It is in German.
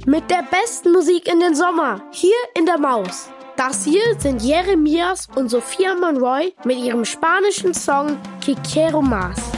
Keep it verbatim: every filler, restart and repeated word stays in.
mit der besten Musik in den Sommer, hier in der Maus. Das hier sind Jeremias und Sophia Monroy mit ihrem spanischen Song Que Quiero Más.